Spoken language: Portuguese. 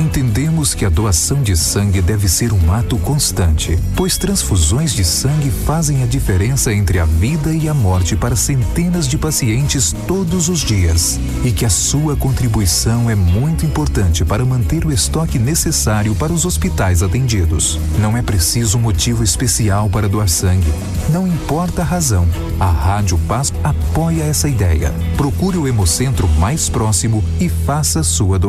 Entendemos que a doação de sangue deve ser um ato constante, pois transfusões de sangue fazem a diferença entre a vida e a morte para centenas de pacientes todos os dias, e que a sua contribuição é muito importante para manter o estoque necessário para os hospitais atendidos. Não é preciso um motivo especial para doar sangue. Não importa a razão. A Rádio Paz apoia essa ideia. Procure o Hemocentro mais próximo e faça sua doação.